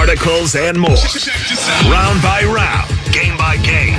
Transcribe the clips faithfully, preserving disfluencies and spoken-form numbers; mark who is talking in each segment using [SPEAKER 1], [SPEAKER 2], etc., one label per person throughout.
[SPEAKER 1] articles, and more. Round by round, game by game.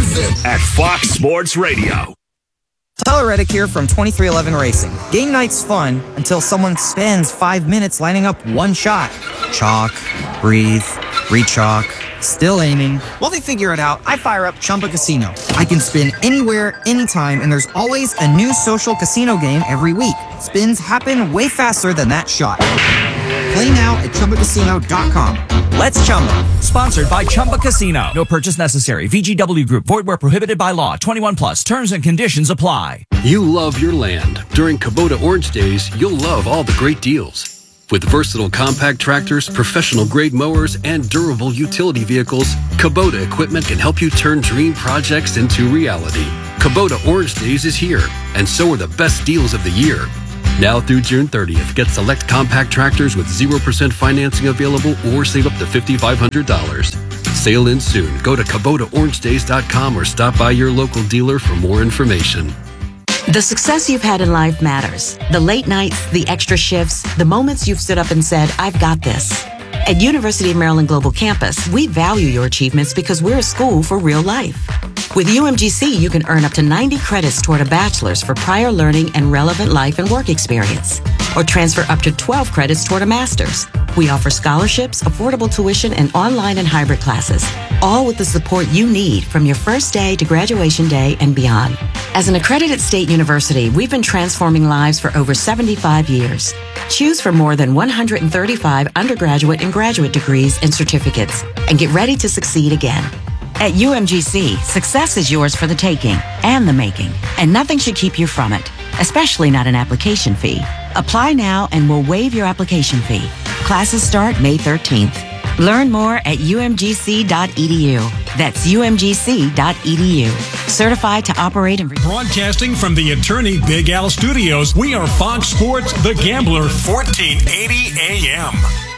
[SPEAKER 1] At Fox Sports Radio.
[SPEAKER 2] Tyler Reddick here from twenty-three eleven Racing. Game night's fun until someone spends five minutes lining up one shot. Chalk, breathe, re-chalk, still aiming. While they figure it out, I fire up Chumba Casino. I can spin anywhere, anytime, and there's always a new social casino game every week. Spins happen way faster than that shot. Play now at Chumba Casino dot com. Let's Chumba.
[SPEAKER 3] Sponsored by Chumba Casino. No purchase necessary. V G W Group. Void where prohibited by law. twenty-one plus. Terms and conditions apply.
[SPEAKER 4] You love your land. During Kubota Orange Days, you'll love all the great deals. With versatile compact tractors, professional-grade mowers, and durable utility vehicles, Kubota equipment can help you turn dream projects into reality. Kubota Orange Days is here, and so are the best deals of the year. Now through June thirtieth, get select compact tractors with zero percent financing available or save up to five thousand five hundred dollars. Sale ends soon. Go to Kubota Orange Days dot com or stop by your local dealer for more information.
[SPEAKER 5] The success you've had in life matters. The late nights, the extra shifts, the moments you've stood up and said, I've got this. At University of Maryland Global Campus, we value your achievements because we're a school for real life. With U M G C, you can earn up to ninety credits toward a bachelor's for prior learning and relevant life and work experience, or transfer up to twelve credits toward a master's. We offer scholarships, affordable tuition, and online and hybrid classes, all with the support you need from your first day to graduation day and beyond. As an accredited state university, we've been transforming lives for over seventy-five years. Choose from more than one hundred thirty-five undergraduate and graduate degrees and certificates, and get ready to succeed again. At U M G C, success is yours for the taking and the making, and nothing should keep you from it, especially not an application fee. Apply now and we'll waive your application fee. Classes start May thirteenth. Learn more at U M G C dot E D U. That's U M G C dot E D U. Certified to operate and...
[SPEAKER 6] Broadcasting from the Attorney Big Al Studios, we are Fox Sports The Gambler, fourteen eighty A M.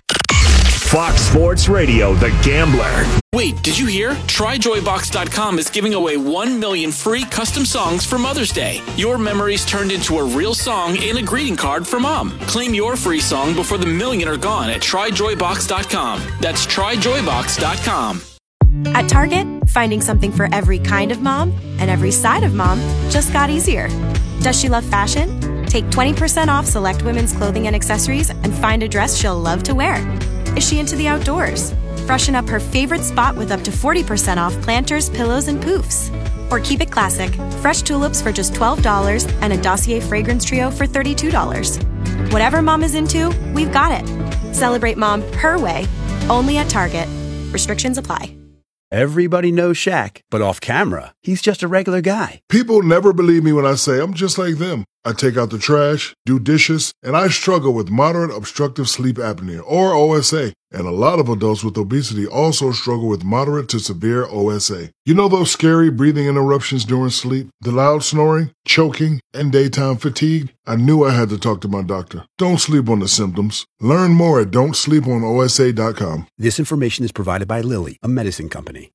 [SPEAKER 1] Fox Sports Radio, The Gambler.
[SPEAKER 7] Wait, did you hear? Try Joy Box dot com is giving away one million free custom songs for Mother's Day. Your memories turned into a real song and a greeting card for Mom. Claim your free song before the million are gone at Try Joy Box dot com. That's Try Joy Box dot com.
[SPEAKER 8] At Target, finding something for every kind of mom and every side of mom just got easier. Does she love fashion? Take twenty percent off select women's clothing and accessories and find a dress she'll love to wear. Is she into the outdoors? Freshen up her favorite spot with up to forty percent off planters, pillows, and poofs. Or keep it classic. Fresh tulips for just twelve dollars and a Dossier fragrance trio for thirty-two dollars. Whatever mom is into, we've got it. Celebrate mom her way, only at Target. Restrictions apply.
[SPEAKER 9] Everybody knows Shaq, but off camera, he's just a regular guy.
[SPEAKER 10] People never believe me when I say I'm just like them. I take out the trash, do dishes, and I struggle with moderate obstructive sleep apnea, or O S A. And a lot of adults with obesity also struggle with moderate to severe O S A. You know those scary breathing interruptions during sleep, the loud snoring, choking, and daytime fatigue? I knew I had to talk to my doctor. Don't sleep on the symptoms. Learn more at don't sleep on O S A dot com.
[SPEAKER 9] This information is provided by Lilly, a medicine company.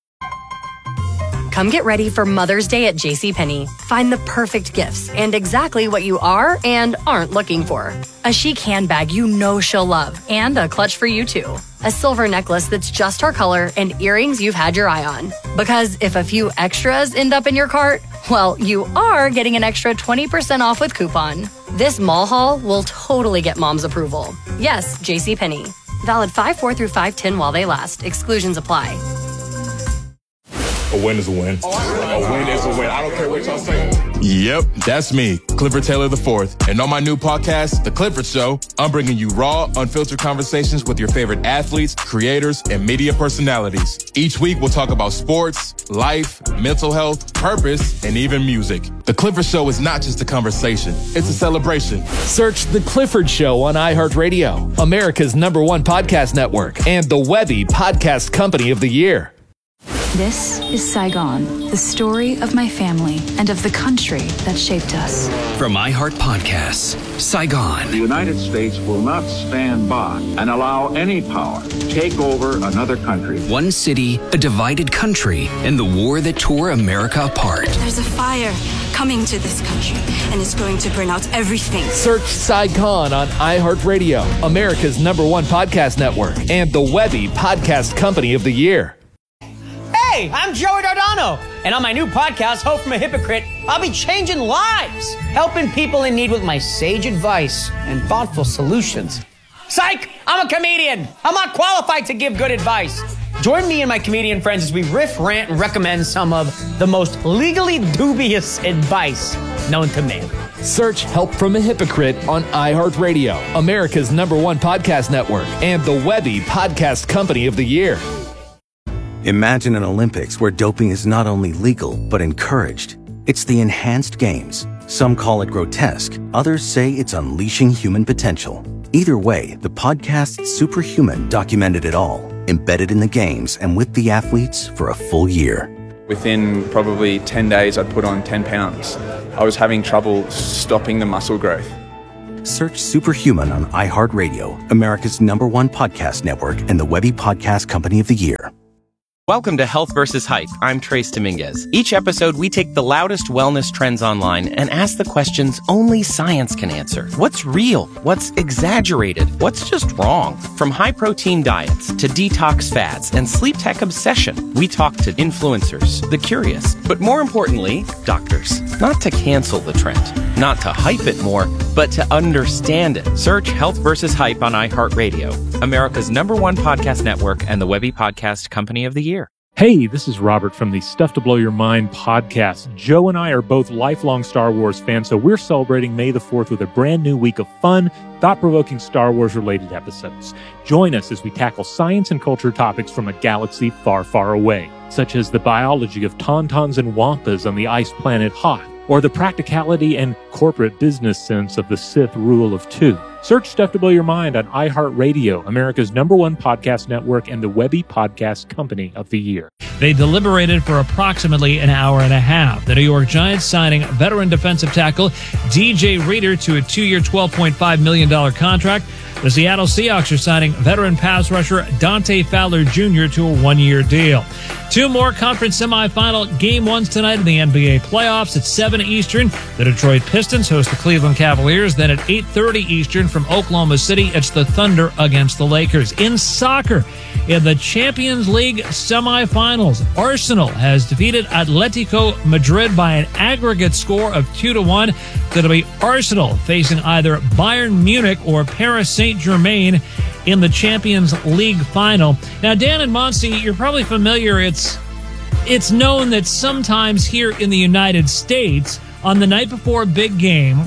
[SPEAKER 11] Come get ready for Mother's Day at JCPenney. Find the perfect gifts and exactly what you are and aren't looking for. A chic handbag you know she'll love and a clutch for you too. A silver necklace that's just her color and earrings you've had your eye on. Because if a few extras end up in your cart, well, you are getting an extra twenty percent off with coupon. This mall haul will totally get mom's approval. Yes, JCPenney. Valid five four through five ten while they last. Exclusions apply.
[SPEAKER 12] A win is a win. A win is a win. I don't care what y'all say.
[SPEAKER 13] Yep, that's me, Clifford Taylor the fourth. And on my new podcast, The Clifford Show, I'm bringing you raw, unfiltered conversations with your favorite athletes, creators, and media personalities. Each week, we'll talk about sports, life, mental health, purpose, and even music. The Clifford Show is not just a conversation. It's a celebration.
[SPEAKER 14] Search The Clifford Show on iHeartRadio, America's number one podcast network, and the Webby Podcast Company of the Year.
[SPEAKER 15] This is Saigon, the story of my family and of the country that shaped us.
[SPEAKER 16] From iHeart Podcasts, Saigon.
[SPEAKER 17] The United States will not stand by and allow any power to take over another country.
[SPEAKER 16] One city, a divided country, and the war that tore America apart.
[SPEAKER 18] There's a fire. coming to this country, and it's going to burn out everything.
[SPEAKER 14] Search Saigon on iHeartRadio, America's number one podcast network, and the Webby Podcast Company of the Year.
[SPEAKER 19] Hey, I'm Joey Dardano, and on my new podcast, Hope from a Hypocrite, I'll be changing lives, helping people in need with my sage advice and thoughtful solutions. Psych! I'm a comedian. I'm not qualified to give good advice. Join me and my comedian friends as we riff, rant, and recommend some of the most legally dubious advice known to man.
[SPEAKER 14] Search Help from a Hypocrite on iHeartRadio, America's number one podcast network, and the Webby Podcast Company of the Year.
[SPEAKER 20] Imagine an Olympics where doping is not only legal, but encouraged. It's the Enhanced Games. Some call it grotesque. Others say it's unleashing human potential. Either way, the podcast Superhuman documented it all, embedded in the games and with the athletes for a full year.
[SPEAKER 21] Within probably ten days, I'd put on ten pounds. I was having trouble stopping the muscle growth.
[SPEAKER 20] Search Superhuman on iHeartRadio, America's number one podcast network, and the Webby Podcast Company of the Year.
[SPEAKER 22] Welcome to Health versus Hype. I'm Trace Dominguez. Each episode, we take the loudest wellness trends online and ask the questions only science can answer. What's real? What's exaggerated? What's just wrong? From high-protein diets to detox fads and sleep tech obsession, we talk to influencers, the curious, but more importantly, doctors. Not to cancel the trend, not to hype it more, but to understand it. Search Health versus Hype on iHeartRadio, America's number one podcast network, and the Webby Podcast Company of the Year.
[SPEAKER 23] Hey, this is Robert from the Stuff to Blow Your Mind podcast. Joe and I are both lifelong Star Wars fans, so we're celebrating May the fourth with a brand new week of fun, thought-provoking Star Wars-related episodes. Join us as we tackle science and culture topics from a galaxy far, far away, such as the biology of tauntauns and wampas on the ice planet Hoth, or the practicality and corporate business sense of the Sith Rule of Two. Search Stuff to Blow Your Mind on iHeartRadio, America's number one podcast network, and the Webby Podcast Company of the Year.
[SPEAKER 24] They deliberated for approximately an hour and a half. The New York Giants signing veteran defensive tackle D J Reader to a two-year, twelve point five million dollars contract. The Seattle Seahawks are signing veteran pass rusher Dante Fowler Junior to a one-year deal. Two more conference semifinal game ones tonight in the N B A playoffs. At seven Eastern, the Detroit Pistons host the Cleveland Cavaliers. Then at eight thirty Eastern from Oklahoma City, it's the Thunder against the Lakers. In soccer, in the Champions League semifinals, Arsenal has defeated Atletico Madrid by an aggregate score of two to one. It'll be Arsenal facing either Bayern Munich or Paris Saint-Germain in the Champions League final. Now, Dan and Monty, you're probably familiar. It's it's known that sometimes here in the United States, on the night before a big game,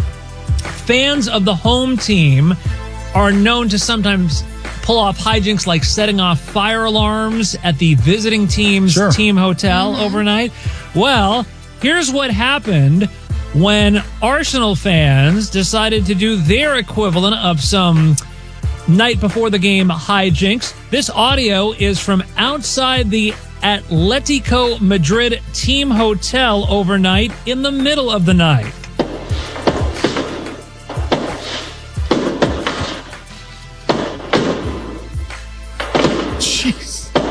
[SPEAKER 24] fans of the home team are known to sometimes pull off hijinks like setting off fire alarms at the visiting team's sure. team hotel mm-hmm. overnight. Well, here's what happened when Arsenal fans decided to do their equivalent of some night before the game hijinks. This audio is from outside the Atletico Madrid team hotel overnight in the middle of the night.
[SPEAKER 25] Jeez.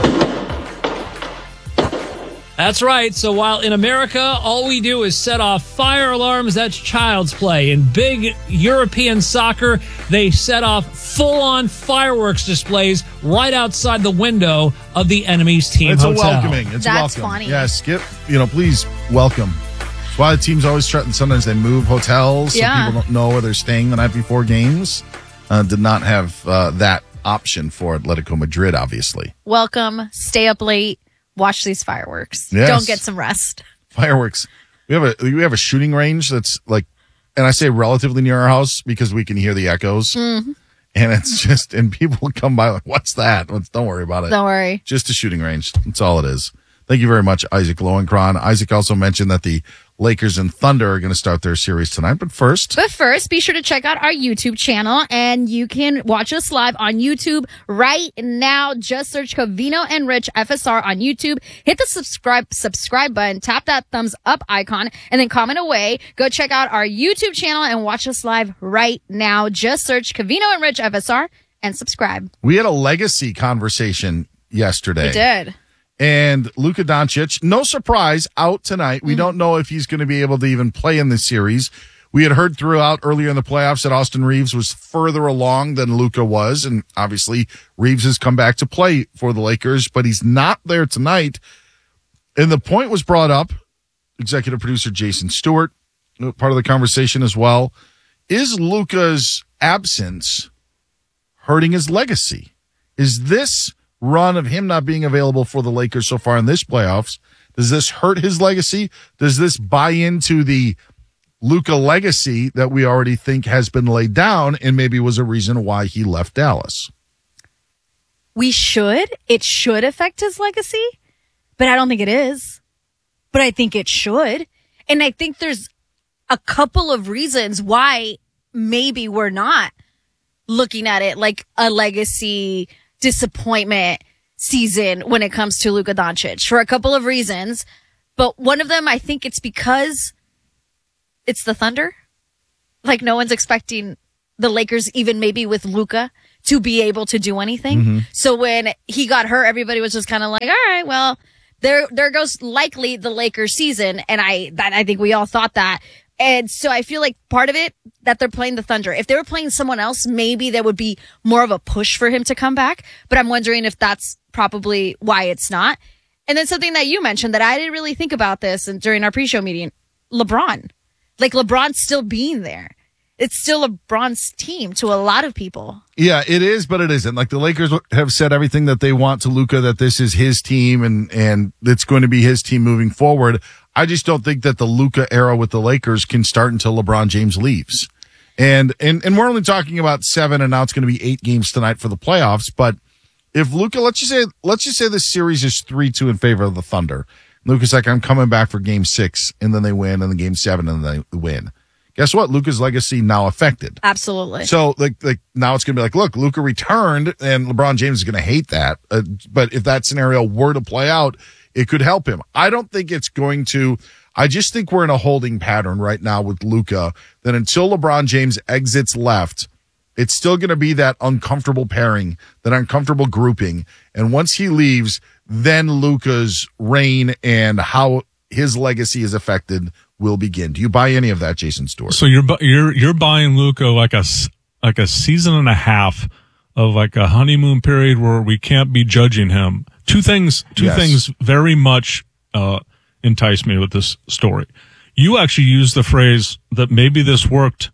[SPEAKER 24] That's right. So while in America, all we do is set off fire alarms, that's child's play. In big European soccer, they set off full-on fireworks displays right outside the window of the enemy's team
[SPEAKER 25] it's
[SPEAKER 24] hotel.
[SPEAKER 25] It's a welcoming. It's
[SPEAKER 26] that's
[SPEAKER 25] welcome.
[SPEAKER 26] funny.
[SPEAKER 25] Yeah, Skip, you know, please welcome. That's why the teams always try, sometimes they move hotels so
[SPEAKER 26] yeah.
[SPEAKER 25] people don't know where they're staying the night before games. Uh, did not have uh, that option for Atletico Madrid, obviously.
[SPEAKER 26] Welcome, stay up late, watch these fireworks.
[SPEAKER 25] Yes.
[SPEAKER 26] Don't get some rest.
[SPEAKER 25] Fireworks. We have a we have a shooting range that's like, and I say relatively near our house because we can hear the echoes.
[SPEAKER 26] Mm-hmm.
[SPEAKER 25] And it's just, and people come by like, what's that? Let's, don't worry about it.
[SPEAKER 26] Don't worry.
[SPEAKER 25] Just a shooting range. That's all it is. Thank you very much, Isaac Lowenkron. Isaac also mentioned that the Lakers and Thunder are going to start their series tonight. But first,
[SPEAKER 26] but first, be sure to check out our YouTube channel, and you can watch us live on YouTube right now. Just search Covino and Rich F S R on YouTube. Hit the subscribe subscribe button, tap that thumbs up icon, and then comment away. Go check out our YouTube channel and watch us live right now. Just search Covino and Rich F S R and subscribe.
[SPEAKER 25] We had a legacy conversation yesterday.
[SPEAKER 26] We did.
[SPEAKER 25] And Luka Doncic, no surprise, out tonight. We mm-hmm. don't know if he's going to be able to even play in this series. We had heard throughout earlier in the playoffs that Austin Reeves was further along than Luka was. And obviously Reeves has come back to play for the Lakers, but he's not there tonight. And the point was brought up, executive producer Jason Stewart, part of the conversation as well. Is Luka's absence hurting his legacy? Is this run of him not being available for the Lakers so far in this playoffs, does this hurt his legacy? Does this buy into the Luka legacy that we already think has been laid down and maybe was a reason why he left Dallas?
[SPEAKER 26] We should. It should affect his legacy, but I don't think it is. But I think it should. And I think there's a couple of reasons why maybe we're not looking at it like a legacy disappointment season when it comes to Luka Doncic for a couple of reasons. But one of them, I think it's because it's the Thunder. Like no one's expecting the Lakers, even maybe with Luka, to be able to do anything. Mm-hmm. So when he got hurt, everybody was just kind of like, all right, well, there, there goes likely the Lakers season. And I, that, I think we all thought that. And so I feel like part of it that they're playing the Thunder. If they were playing someone else, maybe there would be more of a push for him to come back. But I'm wondering if that's probably why it's not. And then something that you mentioned that I didn't really think about this and during our pre-show meeting, LeBron. Like LeBron's still being there. It's still LeBron's team to a lot of people.
[SPEAKER 25] Yeah, it is, but it isn't. Like the Lakers have said everything that they want to Luka, that this is his team and, and it's going to be his team moving forward. I just don't think that the Luka era with the Lakers can start until LeBron James leaves. And, and, and we're only talking about seven and now it's going to be eight games tonight for the playoffs. But if Luka, let's just say, let's just say this series is three two in favor of the Thunder. Luka's like, I'm coming back for game six and then they win and then game seven and then they win. Guess what? Luka's legacy now affected.
[SPEAKER 26] Absolutely.
[SPEAKER 25] So like, like now it's going to be like, look, Luka returned and LeBron James is going to hate that. Uh, but if that scenario were to play out, it could help him. I don't think it's going to. I just think we're in a holding pattern right now with Luka that until LeBron James exits left, it's still going to be that uncomfortable pairing, that uncomfortable grouping. And once he leaves, then Luka's reign and how his legacy is affected will begin. Do you buy any of that, Jason Stewart?
[SPEAKER 1] So you're you're you're buying Luka like a like a season and a half of like a honeymoon period where we can't be judging him. Two things, two
[SPEAKER 25] Yes.
[SPEAKER 1] things very much uh, entice me with this story. You actually used the phrase that maybe this worked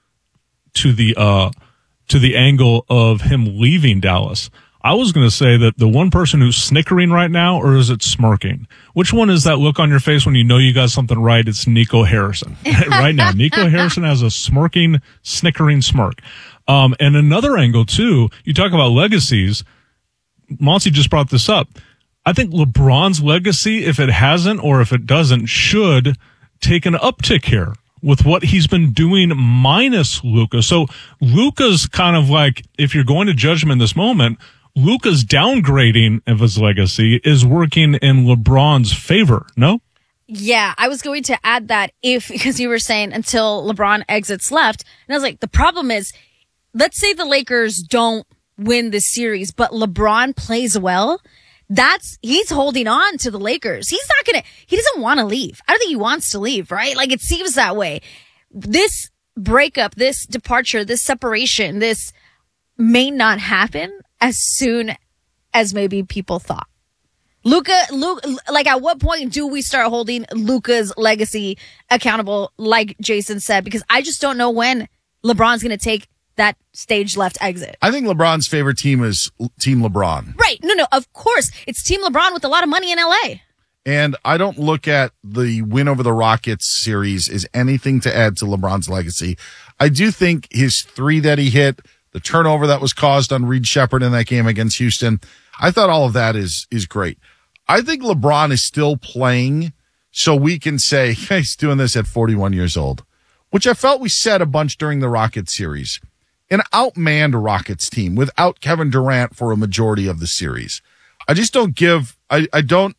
[SPEAKER 1] to the uh, to the angle of him leaving Dallas. I was going to say that the one person who's snickering right now, or is it smirking? Which one is that look on your face when you know you got something right? It's Nico Harrison. Right now, Nico Harrison has a smirking, snickering smirk. Um, and another angle, too, you talk about legacies. Monty just brought this up. I think LeBron's legacy, if it hasn't or if it doesn't, should take an uptick here with what he's been doing minus Luka. So Luka's kind of like, if you're going to judge him in this moment, Luka's downgrading of his legacy is working in LeBron's favor, no?
[SPEAKER 26] Yeah, I was going to add that if, because you were saying until LeBron exits left. And I was like, the problem is, let's say the Lakers don't win this series, but LeBron plays well. That's, he's holding on to the Lakers. He's not going to, he doesn't want to leave. I don't think he wants to leave, right? Like it seems that way. This breakup, this departure, this separation, this may not happen as soon as maybe people thought. Luka, Luka, like at what point do we start holding Luka's legacy accountable, like Jason said? Because I just don't know when LeBron's going to take that stage left exit.
[SPEAKER 25] I think LeBron's favorite team is Team LeBron.
[SPEAKER 26] Right. No, no, of course. It's Team LeBron with a lot of money in L A.
[SPEAKER 25] And I don't look at the win over the Rockets series as anything to add to LeBron's legacy. I do think his three that he hit, the turnover that was caused on Reed Shepherd in that game against Houston, I thought all of that is is great. I think LeBron is still playing so we can say hey, he's doing this at forty-one years old, which I felt we said a bunch during the Rockets series. An outmanned Rockets team without Kevin Durant for a majority of the series. I just don't give, I, I don't,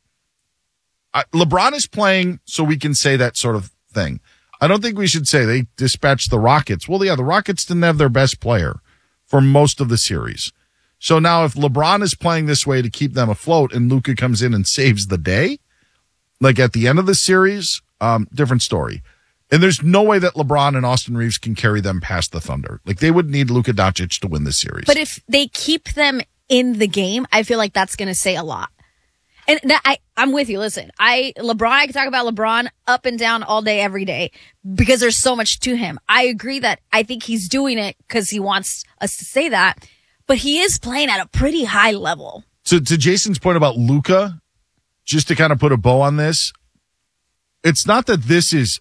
[SPEAKER 25] I, LeBron is playing so we can say that sort of thing. I don't think we should say they dispatched the Rockets. Well, yeah, the Rockets didn't have their best player for most of the series. So now if LeBron is playing this way to keep them afloat and Luka comes in and saves the day, like at the end of the series, um, different story. And there's no way that LeBron and Austin Reeves can carry them past the Thunder. Like they would need Luka Doncic to win this series.
[SPEAKER 26] But if they keep them in the game, I feel like that's going to say a lot. And that, I, I'm with you. Listen, I, LeBron, I can talk about LeBron up and down all day, every day, because there's so much to him. I agree that I think he's doing it because he wants us to say that, but he is playing at a pretty high level.
[SPEAKER 25] So to Jason's point about Luka, just to kind of put a bow on this, it's not that this is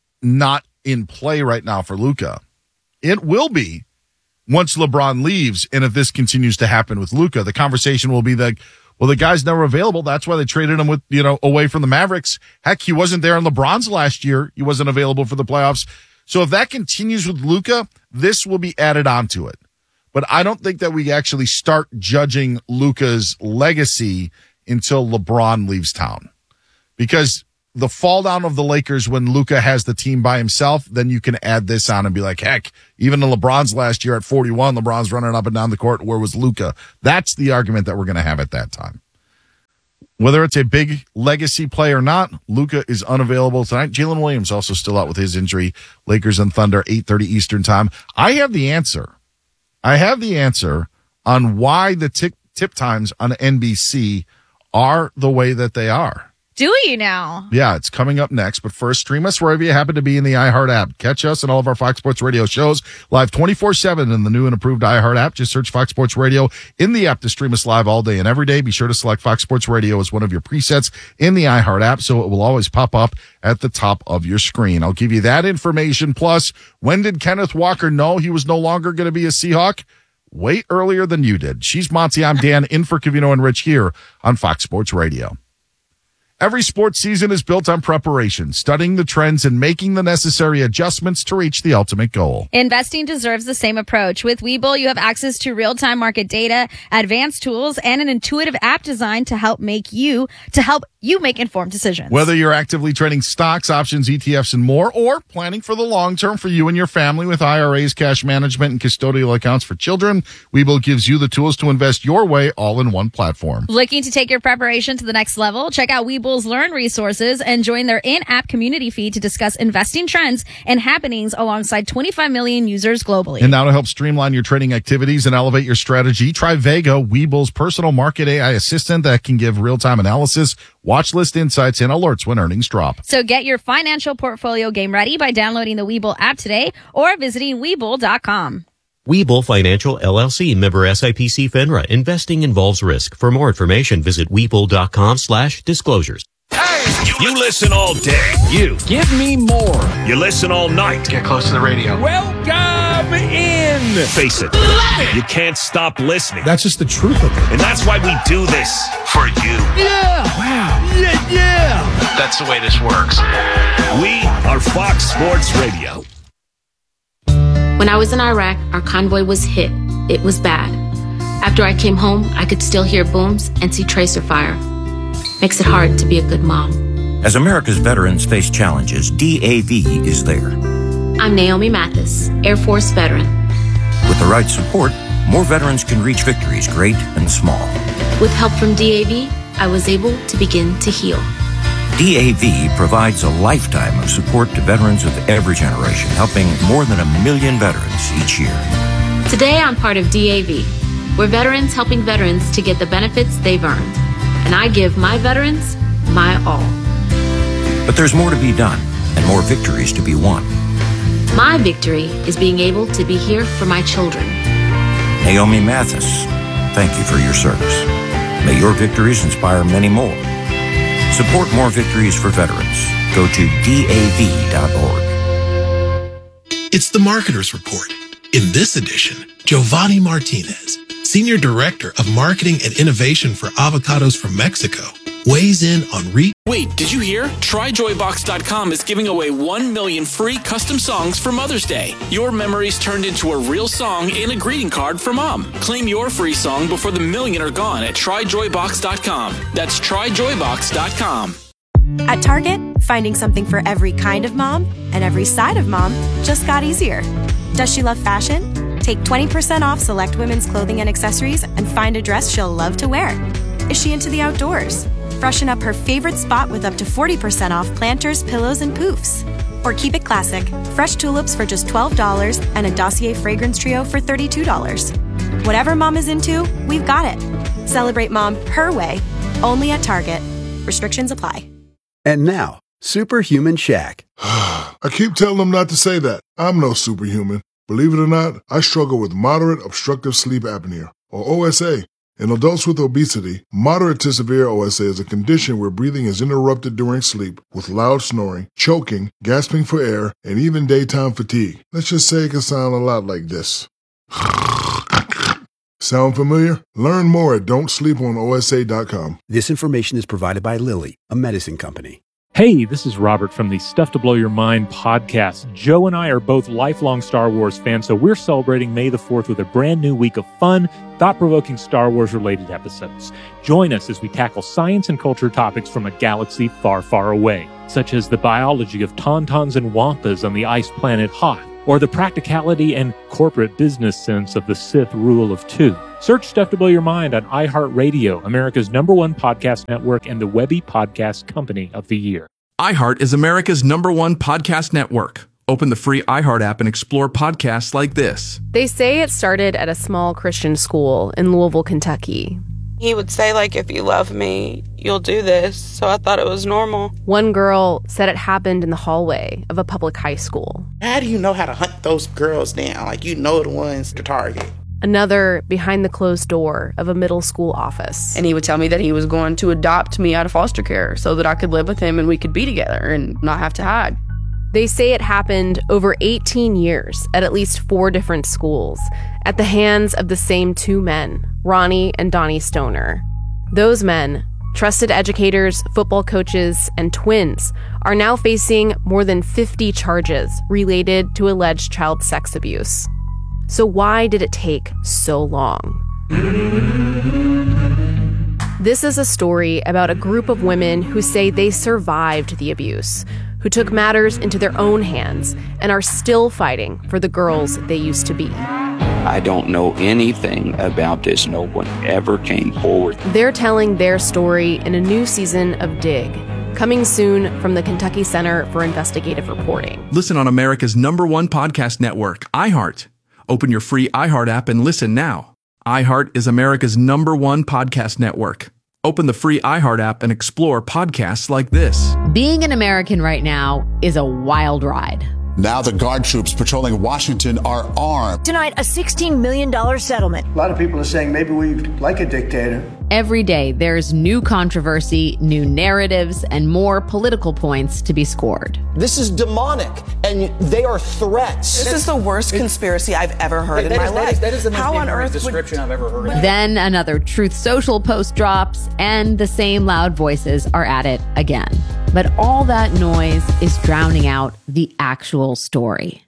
[SPEAKER 25] not in play right now for Luka. It will be once LeBron leaves. And if this continues to happen with Luka, the conversation will be like, well, the guy's never available. That's why they traded him with, you know, away from the Mavericks. Heck, he wasn't there in LeBron's last year. He wasn't available for the playoffs. So if that continues with Luka, this will be added onto it. But I don't think that we actually start judging Luka's legacy until LeBron leaves town. Because the fall down of the Lakers when Luka has the team by himself, then you can add this on and be like, heck, even in LeBron's last year at forty-one, LeBron's running up and down the court. Where was Luka? That's the argument that we're going to have at that time. Whether it's a big legacy play or not, Luka is unavailable tonight. Jalen Williams also still out with his injury. Lakers and Thunder, eight thirty Eastern time. I have the answer. I have the answer on why the tip, tip times on N B C are the way that they are.
[SPEAKER 26] Do you now?
[SPEAKER 25] Yeah, it's coming up next. But first, stream us wherever you happen to be in the iHeart app. Catch us and all of our Fox Sports Radio shows live twenty-four seven in the new and improved iHeart app. Just search Fox Sports Radio in the app to stream us live all day and every day. Be sure to select Fox Sports Radio as one of your presets in the iHeart app so it will always pop up at the top of your screen. I'll give you that information. Plus, when did Kenneth Walker know he was no longer going to be a Seahawk? Way earlier than you did. She's Monty. I'm Dan, in for Covino and Rich here on Fox Sports Radio. Every sports season is built on preparation, studying the trends, and making the necessary adjustments to reach the ultimate goal.
[SPEAKER 26] Investing deserves the same approach. With Webull, you have access to real-time market data, advanced tools, and an intuitive app designed to help make you to help you make informed decisions.
[SPEAKER 25] Whether you're actively trading stocks, options, E T Fs, and more, or planning for the long term for you and your family with I R As, cash management, and custodial accounts for children, Webull gives you the tools to invest your way all in one platform.
[SPEAKER 26] Looking to take your preparation to the next level? Check out Webull's Learn resources and join their in-app community feed to discuss investing trends and happenings alongside twenty-five million users globally.
[SPEAKER 25] And now to help streamline your trading activities and elevate your strategy, try Vega, Webull's personal market A I assistant that can give real-time analysis, watch list insights, and alerts when earnings drop.
[SPEAKER 26] So get your financial portfolio game ready by downloading the Webull app today or visiting Webull dot com.
[SPEAKER 2] Webull Financial, L L C, member S I P C FINRA. Investing involves risk. For more information, visit Webull dot com slash disclosures.
[SPEAKER 3] You listen all day. You. Give me more. You listen all night. Get close to the radio. Welcome in. Face it. it. You can't stop listening.
[SPEAKER 4] That's just the truth of it.
[SPEAKER 3] And that's why we do this. For you.
[SPEAKER 4] Yeah. Wow. Yeah, yeah.
[SPEAKER 3] That's the way this works. We are Fox Sports Radio.
[SPEAKER 5] When I was in Iraq, our convoy was hit. It was bad. After I came home, I could still hear booms and see tracer fire. Makes it hard to be a good mom.
[SPEAKER 6] As America's veterans face challenges, D A V is there.
[SPEAKER 5] I'm Naomi Mathis, Air Force veteran.
[SPEAKER 6] With the right support, more veterans can reach victories, great and small.
[SPEAKER 5] With help from D A V, I was able to begin to heal.
[SPEAKER 6] D A V provides a lifetime of support to veterans of every generation, helping more than a million veterans each year.
[SPEAKER 5] Today, I'm part of D A V. We're veterans helping veterans to get the benefits they've earned. And I give my veterans my all.
[SPEAKER 6] But there's more to be done and more victories to be won.
[SPEAKER 5] My victory is being able to be here for my children.
[SPEAKER 6] Naomi Mathis, thank you for your service. May your victories inspire many more. Support more victories for veterans. Go to D A V dot org.
[SPEAKER 7] It's the Marketer's Report. In this edition, Giovanni Martinez, Senior Director of Marketing and Innovation for Avocados from Mexico, weighs in on re-
[SPEAKER 27] Wait, did you hear? Try Joy Box dot com is giving away one million free custom songs for Mother's Day. Your memories turned into a real song and a greeting card for Mom. Claim your free song before the million are gone at Try Joy Box dot com. That's Try Joy Box dot com.
[SPEAKER 8] At Target, finding something for every kind of mom and every side of mom just got easier. Does she love fashion? Take twenty percent off select women's clothing and accessories and find a dress she'll love to wear. Is she into the outdoors? Freshen up her favorite spot with up to forty percent off planters, pillows, and poofs. Or keep it classic. Fresh tulips for just twelve dollars and a Dossier fragrance trio for thirty-two dollars. Whatever mom is into, we've got it. Celebrate mom her way, only at Target. Restrictions apply.
[SPEAKER 9] And now, Superhuman Shaq.
[SPEAKER 10] I keep telling them not to say that. I'm no superhuman. Believe it or not, I struggle with moderate obstructive sleep apnea, or O S A. In adults with obesity, moderate to severe O S A is a condition where breathing is interrupted during sleep with loud snoring, choking, gasping for air, and even daytime fatigue. Let's just say it can sound a lot like this. Sound familiar? Learn more at don't sleep on O S A dot com.
[SPEAKER 9] This information is provided by Lilly, a medicine company.
[SPEAKER 23] Hey, this is Robert from the Stuff to Blow Your Mind podcast. Joe and I are both lifelong Star Wars fans, so we're celebrating May the fourth with a brand new week of fun, thought-provoking Star Wars-related episodes. Join us as we tackle science and culture topics from a galaxy far, far away, such as the biology of tauntauns and wampas on the ice planet Hoth, or the practicality and corporate business sense of the Sith rule of two. Search Stuff to Blow Your Mind on iHeartRadio, America's number one podcast network and the Webby Podcast Company of the Year.
[SPEAKER 11] iHeart is America's number one podcast network. Open the free iHeart app and explore podcasts like this.
[SPEAKER 12] They say it started at a small Christian school in Louisville, Kentucky.
[SPEAKER 13] He would say, like, if you love me, you'll do this. So I thought it was normal.
[SPEAKER 12] One girl said it happened in the hallway of a public high school.
[SPEAKER 15] How do you know how to hunt those girls down? Like, you know the ones to target.
[SPEAKER 12] Another behind the closed door of a middle school office.
[SPEAKER 17] And he would tell me that he was going to adopt me out of foster care so that I could live with him and we could be together and not have to hide.
[SPEAKER 12] They say it happened over eighteen years at at least four different schools at the hands of the same two men, Ronnie and Donnie Stoner. Those men, trusted educators, football coaches, and twins, are now facing more than fifty charges related to alleged child sex abuse. So why did it take so long? This is a story about a group of women who say they survived the abuse, who took matters into their own hands and are still fighting for the girls they used to be.
[SPEAKER 28] I don't know anything about this. No one ever came forward.
[SPEAKER 12] They're telling their story in a new season of Dig, coming soon from the Kentucky Center for Investigative Reporting.
[SPEAKER 11] Listen on America's number one podcast network, iHeart. Open your free iHeart app and listen now. iHeart is America's number one podcast network. Open the free iHeart app and explore podcasts like this.
[SPEAKER 29] Being an American right now is a wild ride.
[SPEAKER 30] Now the guard troops patrolling Washington are armed.
[SPEAKER 31] Tonight, a sixteen million dollars settlement.
[SPEAKER 32] A lot of people are saying maybe we like a dictator.
[SPEAKER 29] Every day, there's new controversy, new narratives, and more political points to be scored.
[SPEAKER 33] This is demonic, and they are threats.
[SPEAKER 34] This is the worst conspiracy I've ever heard in my
[SPEAKER 33] is,
[SPEAKER 34] life.
[SPEAKER 33] That is, that is the most
[SPEAKER 34] How on earth
[SPEAKER 33] description
[SPEAKER 34] would...
[SPEAKER 33] I've ever heard.
[SPEAKER 29] Then another Truth Social post drops, and the same loud voices are at it again. But all that noise is drowning out the actual story.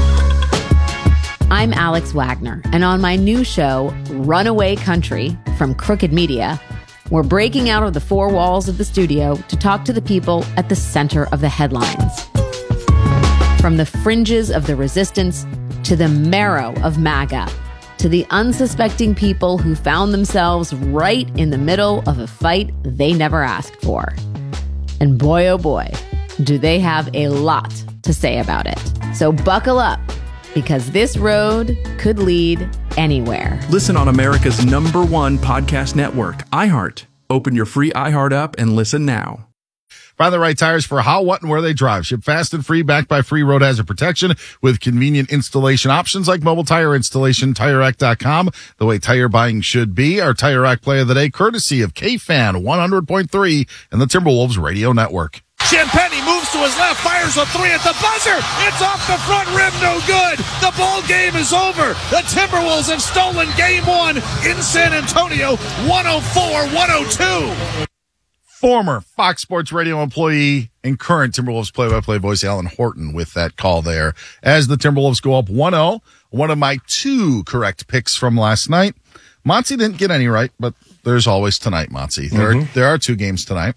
[SPEAKER 29] I'm Alex Wagner, and on my new show, Runaway Country, from Crooked Media, we're breaking out of the four walls of the studio to talk to the people at the center of the headlines. From the fringes of the resistance to the marrow of MAGA, to the unsuspecting people who found themselves right in the middle of a fight they never asked for. And boy, oh boy, do they have a lot to say about it. So buckle up, because this road could lead anywhere.
[SPEAKER 11] Listen on America's number one podcast network, iHeart. Open your free iHeart app and listen now.
[SPEAKER 25] Find the right tires for how, what, and where they drive. Ship fast and free, backed by free road hazard protection with convenient installation options like mobile tire installation, tire rack dot com. The way tire buying should be. Our Tire Rack play of the day, courtesy of K-Fan one hundred point three and the Timberwolves Radio Network.
[SPEAKER 33] Champagny moves to his left, fires a three at the buzzer. It's off the front rim, no good. The ball game is over. The Timberwolves have stolen game one in San Antonio, one oh four one oh two.
[SPEAKER 25] Former Fox Sports Radio employee and current Timberwolves play-by-play voice Alan Horton with that call there. As the Timberwolves go up one oh, one of my two correct picks from last night. Monty didn't get any right, but there's always tonight, Monty. There, mm-hmm. are, there are two games tonight.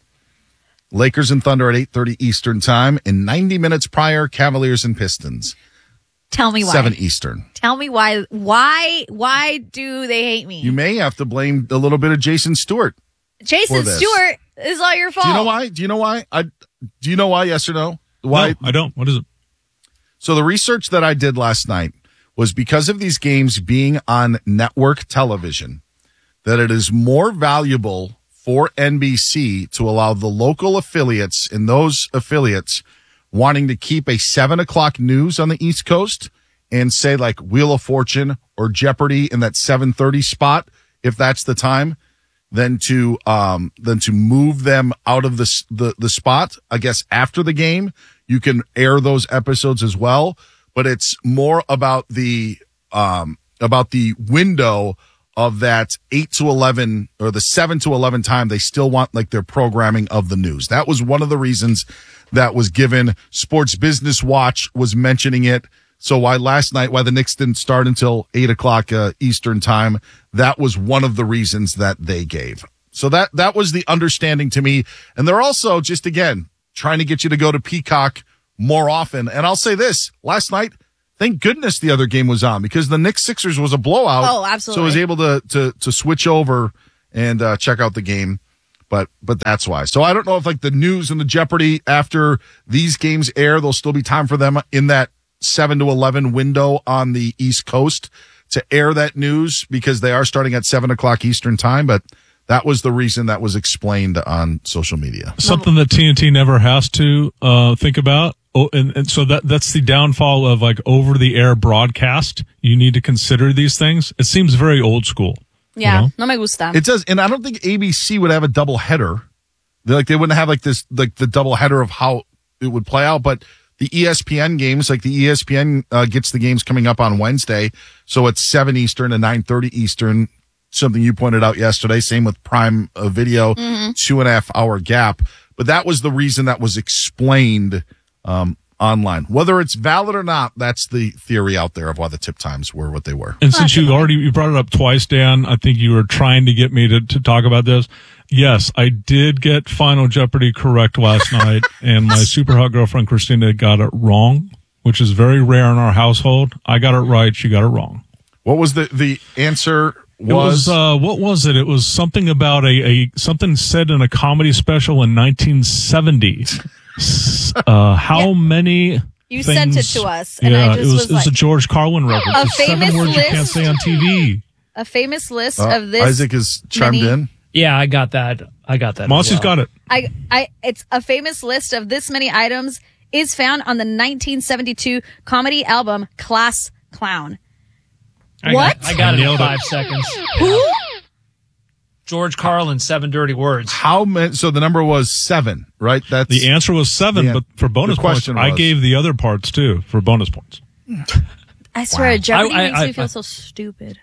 [SPEAKER 25] Lakers and Thunder at eight thirty Eastern time, and ninety minutes prior, Cavaliers and Pistons.
[SPEAKER 1] Tell me why.
[SPEAKER 25] seven Eastern.
[SPEAKER 1] Tell me why. Why? Why do they hate me?
[SPEAKER 25] You may have to blame a little bit of Jason Stewart.
[SPEAKER 1] Jason Stewart is all your fault.
[SPEAKER 25] Do you know why? Do you know why? I do you know why? Yes or no? Why?
[SPEAKER 2] No, I don't. What is it?
[SPEAKER 25] So the research that I did last night was because of these games being on network television, that it is more valuable for N B C to allow the local affiliates in those affiliates wanting to keep a seven o'clock news on the East Coast and say like Wheel of Fortune or Jeopardy in that seven thirty spot, if that's the time, than to um than to move them out of the the the spot. I guess after the game, you can air those episodes as well, but it's more about the um about the window of that eight to eleven or the seven to eleven time. They still want like their programming of the news. That was one of the reasons that was given. Sports Business Watch was mentioning it. So why last night, why the Knicks didn't start until eight o'clock uh, Eastern time, that was one of the reasons that they gave. So that, that was the understanding to me. And they're also just, again, trying to get you to go to Peacock more often. And I'll say this, last night, thank goodness the other game was on because the Knicks Sixers was a blowout.
[SPEAKER 1] Oh, absolutely.
[SPEAKER 25] So I was able to, to, to switch over and uh, check out the game. But, but that's why. So I don't know if like the news and the Jeopardy after these games air, there'll still be time for them in that seven to eleven window on the East Coast to air that news because they are starting at seven o'clock Eastern time. But that was the reason that was explained on social media.
[SPEAKER 2] Something that T N T never has to uh, think about. Oh, and, and so that that's the downfall of like over the air broadcast. You need to consider these things. It seems very old school.
[SPEAKER 1] Yeah,
[SPEAKER 2] you know?
[SPEAKER 1] no me gusta.
[SPEAKER 25] It does. And I don't think A B C would have a double header. They're like, they wouldn't have like this, like the double header of how it would play out. But the E S P N games, like the E S P N uh, gets the games coming up on Wednesday. So it's seven Eastern and nine thirty Eastern, something you pointed out yesterday. Same with Prime uh, Video, mm-hmm. two and a half hour gap. But that was the reason that was explained um, online. Whether it's valid or not, that's the theory out there of why the tip times were what they were.
[SPEAKER 2] And since you already you brought it up twice, Dan, I think you were trying to get me to, to talk about this. Yes, I did get Final Jeopardy correct last night, and my super hot girlfriend Christina got it wrong, which is very rare in our household. I got it right; she got it wrong.
[SPEAKER 25] What was the the answer? Was,
[SPEAKER 2] it was uh, what was it? It was something about a, a something said in a comedy special in nineteen seventy. uh, how yeah. many?
[SPEAKER 1] You
[SPEAKER 2] things,
[SPEAKER 1] sent it to us, and
[SPEAKER 2] yeah,
[SPEAKER 1] I just
[SPEAKER 2] it was,
[SPEAKER 1] was
[SPEAKER 2] it was
[SPEAKER 1] like,
[SPEAKER 2] a George Carlin reference.
[SPEAKER 1] A
[SPEAKER 2] It's
[SPEAKER 1] famous
[SPEAKER 2] seven words
[SPEAKER 1] list?
[SPEAKER 2] you can't say on T V.
[SPEAKER 1] A famous list
[SPEAKER 25] uh,
[SPEAKER 1] of this.
[SPEAKER 25] Isaac has chimed
[SPEAKER 1] many,
[SPEAKER 25] in.
[SPEAKER 3] Yeah, I got that. I got that.
[SPEAKER 2] Mossy's well. got it.
[SPEAKER 1] I, I, it's a famous list of this many items is found on the nineteen seventy-two comedy album Class Clown.
[SPEAKER 3] I
[SPEAKER 1] what?
[SPEAKER 3] Got, I got it in five seconds.
[SPEAKER 1] Who?
[SPEAKER 3] George Carlin, Seven Dirty Words.
[SPEAKER 25] How many? So the number was seven, right? That's
[SPEAKER 2] the answer was seven,
[SPEAKER 25] the,
[SPEAKER 2] but for bonus points,
[SPEAKER 25] was.
[SPEAKER 2] I gave the other parts too for bonus points.
[SPEAKER 1] I swear, wow. Jeopardy
[SPEAKER 3] I, I,
[SPEAKER 1] makes
[SPEAKER 3] I,
[SPEAKER 1] me feel
[SPEAKER 3] I,
[SPEAKER 1] so stupid.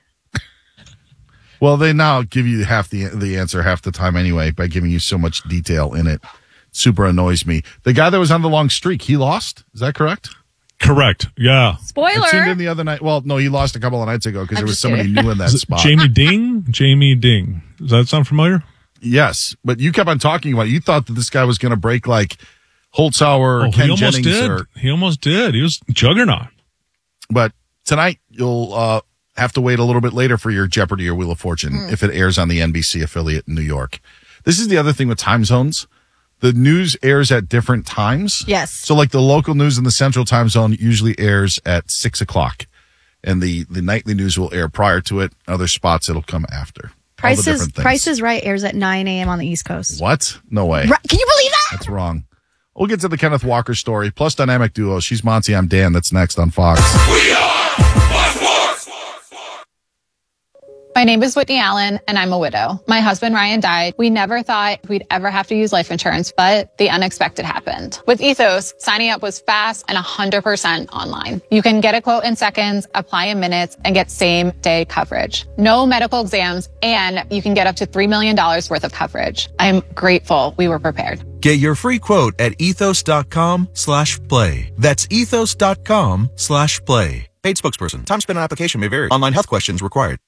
[SPEAKER 25] Well, they now give you half the the answer half the time anyway by giving you so much detail in it. Super annoys me. The guy that was on the long streak, he lost. Is that correct?
[SPEAKER 2] Correct. Yeah.
[SPEAKER 1] Spoiler.
[SPEAKER 25] It seemed in the other night. Well, no, he lost a couple of nights ago because there was somebody kidding. new in that spot.
[SPEAKER 2] Jamie Ding? Jamie Ding. Does that sound familiar?
[SPEAKER 25] Yes, but you kept on talking about it. You thought that this guy was going to break like Holtzhauer or
[SPEAKER 2] oh,
[SPEAKER 25] Ken
[SPEAKER 2] he almost
[SPEAKER 25] Jennings.
[SPEAKER 2] Did.
[SPEAKER 25] Or,
[SPEAKER 2] he almost did. He was juggernaut.
[SPEAKER 25] But tonight, you'll uh, have to wait a little bit later for your Jeopardy or Wheel of Fortune mm. if it airs on the N B C affiliate in New York. This is the other thing with time zones. The news airs at different times.
[SPEAKER 1] Yes.
[SPEAKER 25] So like the local news in the central time zone usually airs at six o'clock. And the, the nightly news will air prior to it. Other spots, it'll come after.
[SPEAKER 1] Price is, Price is Right airs at nine a.m. on the East Coast.
[SPEAKER 25] What? No way.
[SPEAKER 1] Right. Can you believe that?
[SPEAKER 25] That's wrong. We'll get to the Kenneth Walker story. Plus Dynamic Duo. She's Monty. I'm Dan. That's next on Fox.
[SPEAKER 4] We are
[SPEAKER 5] My name is Whitney Allen, and I'm a widow. My husband, Ryan, died. We never thought we'd ever have to use life insurance, but the unexpected happened. With Ethos, signing up was fast and one hundred percent online. You can get a quote in seconds, apply in minutes, and get same-day coverage. No medical exams, and you can get up to three million dollars worth of coverage. I'm grateful we were prepared.
[SPEAKER 14] Get your free quote at ethos.com slash play. That's ethos.com slash play. Paid spokesperson. Time spent on application may vary. Online health questions required.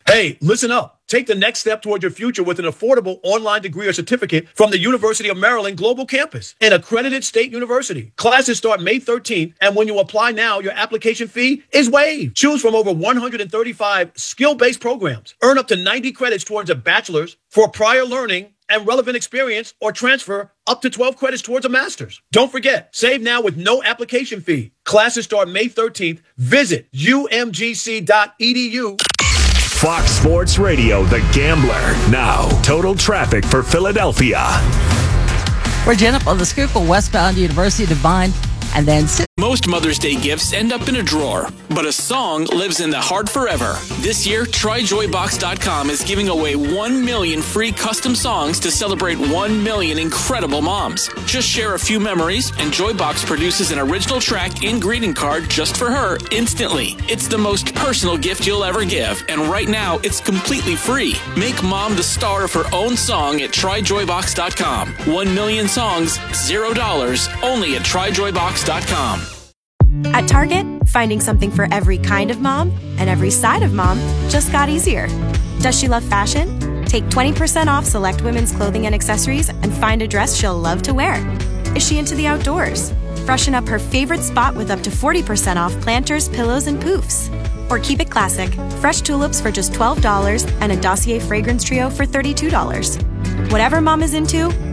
[SPEAKER 4] Hey, listen up. Take the next step toward your future with an affordable online degree or certificate from the University of Maryland Global Campus, an accredited state university. Classes start May thirteenth, and when you apply now, your application fee is waived. Choose from over one hundred thirty-five skill-based programs. Earn up to ninety credits towards a bachelor's for prior learning and relevant experience, or transfer up to twelve credits towards a master's. Don't forget, save now with no application fee. Classes start May thirteenth. Visit U M G C dot E D U.
[SPEAKER 6] Fox Sports Radio, The Gambler. Now, total traffic for Philadelphia.
[SPEAKER 7] We're Jennifer on the scoop for westbound University Divine, and then...
[SPEAKER 8] Most Mother's Day gifts end up in a drawer, but a song lives in the heart forever. This year, Try Joy Box dot com is giving away one million free custom songs to celebrate one million incredible moms. Just share a few memories, and Joybox produces an original track and greeting card just for her instantly. It's the most personal gift you'll ever give, and right now, it's completely free. Make mom the star of her own song at Try Joy Box dot com. One million songs, zero dollars, only at Try Joy Box dot com.
[SPEAKER 10] At Target, finding something for every kind of mom and every side of mom just got easier. Does she love fashion? Take twenty percent off select women's clothing and accessories and find a dress she'll love to wear. Is she into the outdoors? Freshen up her favorite spot with up to forty percent off planters, pillows, and poofs. Or keep it classic, fresh tulips for just twelve dollars and a Dossier fragrance trio for thirty-two dollars. Whatever mom is into,